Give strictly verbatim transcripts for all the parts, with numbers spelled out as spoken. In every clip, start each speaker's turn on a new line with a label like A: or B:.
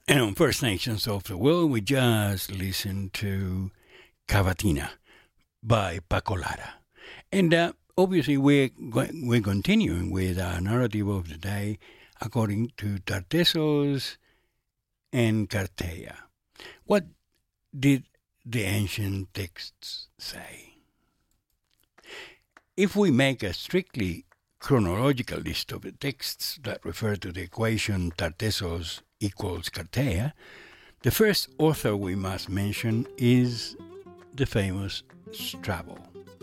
A: And on First Nations of the World, we just listened to Cavatina by Paco Lara. And uh, obviously, we're, we're continuing with our narrative of the day according to Tartessos and Carteia. What did the ancient texts say? If we make a strictly chronological list of the texts that refer to the equation Tartessos equals Carteia, the first author we must mention is the famous Strabo.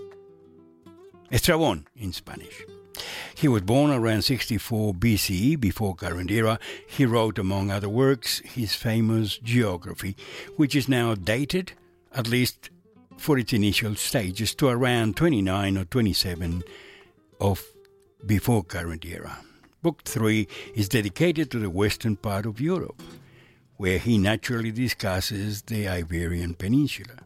A: Estrabón in Spanish. He was born around sixty-four B C E, before current era. He wrote, among other works, his famous Geography, which is now dated, at least for its initial stages, to around twenty-nine or twenty-seven of before current era. Book three is dedicated to the western part of Europe, where he naturally discusses the Iberian Peninsula.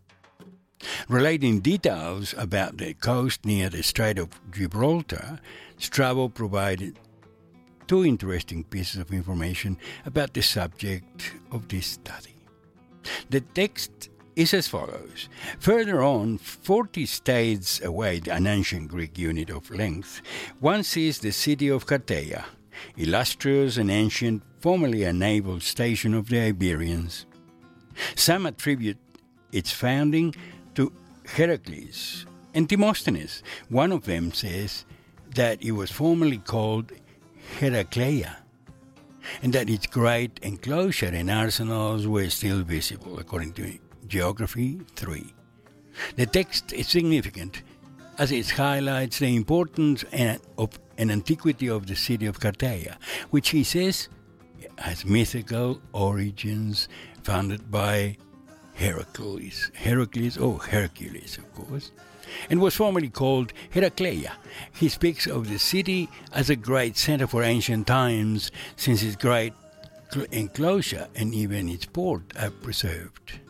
A: Relating details about the coast near the Strait of Gibraltar, Strabo provided two interesting pieces of information about the subject of this study. The text is as follows. Further on, forty stades away, an ancient Greek unit of length, one sees the city of Carteia, illustrious and ancient, formerly a naval station of the Iberians. Some attribute its founding to Heracles and Demosthenes. One of them says that it was formerly called Heracleia, and that its great enclosure and arsenals were still visible, according to Geography three. The text is significant as it highlights the importance of an antiquity of the city of Carteia, which he says has mythical origins founded by Heracles, Heracles or Hercules, of course, and was formerly called Heracleia. He speaks of the city as a great center for ancient times, since its great enclosure and even its port are preserved.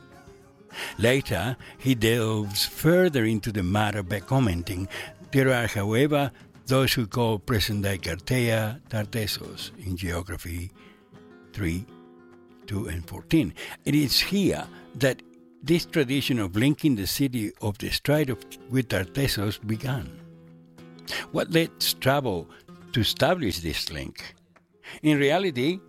A: Later, he delves further into the matter by commenting, there are, however, those who call present-day Carteia Tartessos in Geography three, two, and fourteen. It is here that this tradition of linking the city of the Strait of, with Tartessos began. What led Strabo to establish this link? In reality,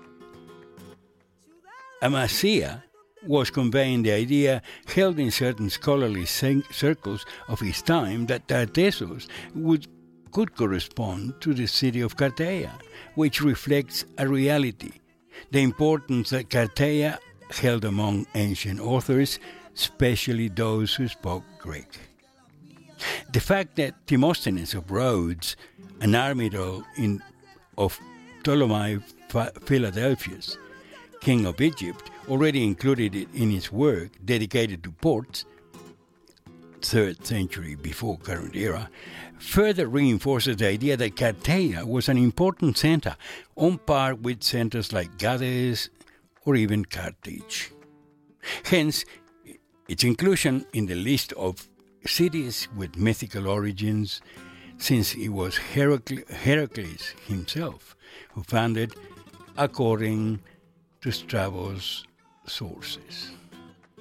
A: Amasya was conveying the idea held in certain scholarly circles of his time that Tartessos would, could correspond to the city of Carteia, which reflects a reality, the importance that Carteia held among ancient authors, especially those who spoke Greek. The fact that Demosthenes of Rhodes, an admiral in, of Ptolemy Philadelphus, king of Egypt, already included it in his work dedicated to ports, third century before current era, further reinforces the idea that Carteia was an important center, on par with centers like Gades or even Carthage. Hence, its inclusion in the list of cities with mythical origins, since it was Heracle- Heracles himself who founded, according to Strabo's sources.